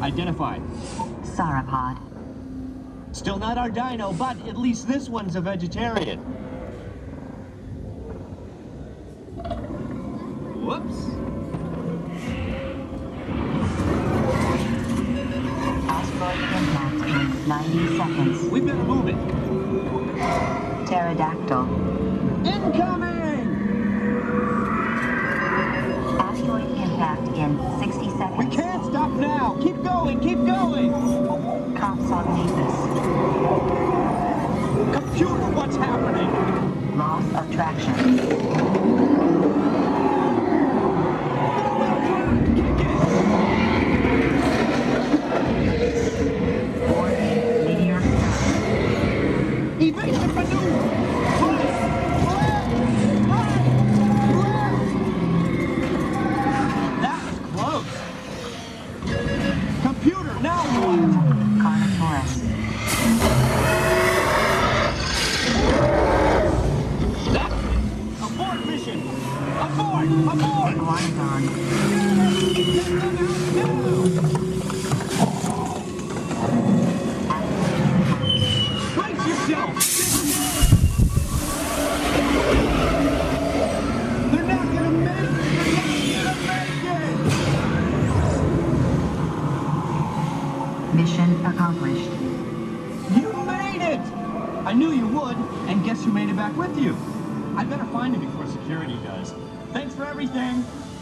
Identified. Sauropod. Still not our dino, but at least this one's a vegetarian. Whoops. Asteroid impact in 90 seconds. We better move it. Pterodactyl. Incoming! Asteroid impact in 60 seconds. We can't stop now. Keep going, keep going. Compsognathus. Computer, what's happening? Loss of traction. Meteor strike. Evasive maneuver! That was close. Computer, now what? Carnotaurus. That's it. Abort mission! Abort! Abort! Iguanodon. Brace yourself! They're not gonna make it! They're not gonna make it! Mission accomplished. You made it! I knew you would, and guess who made it back with you? I better find him before security does. Thanks for everything!